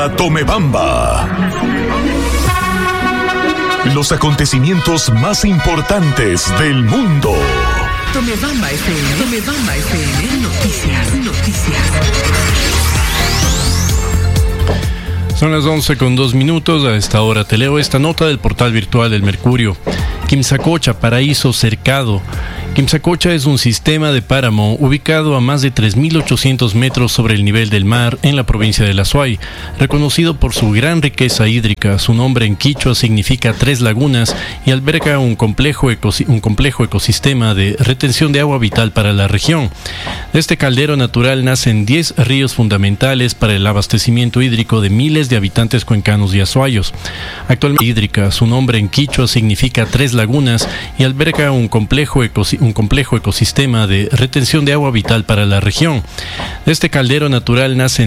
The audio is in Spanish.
Tomebamba. Los acontecimientos más importantes del mundo. Tomebamba FM, noticias. Son las 11:02. A esta hora te leo esta nota del portal virtual del Mercurio. Quimsacocha, paraíso cercado. Quimsacocha es un sistema de páramo ubicado a más de 3.800 metros sobre el nivel del mar en la provincia de La Suay, reconocido por su gran riqueza hídrica. Su nombre en quichua significa 3 lagunas y alberga un complejo ecosistema de retención de agua vital para la región. De este caldero natural nacen 10 ríos fundamentales para el abastecimiento hídrico de miles de habitantes cuencanos y azuayos. Actualmente hídrica, su nombre en quichua significa 3 lagunas y alberga un complejo ecosistema de retención de agua vital para la región. De este caldero natural nacen